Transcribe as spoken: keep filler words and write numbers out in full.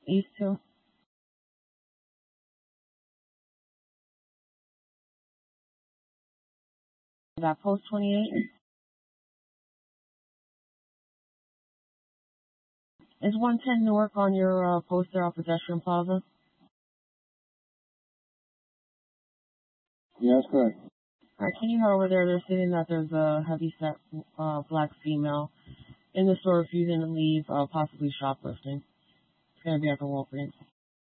These two. That post twenty-eight. Is one ten Newark on your uh, poster off Pedestrian Plaza? Yeah, that's correct. Alright, can you head over there? They're saying that there's a heavy set uh, black female in the store refusing to leave, uh, possibly shoplifting. It's going to be at the Walgreens.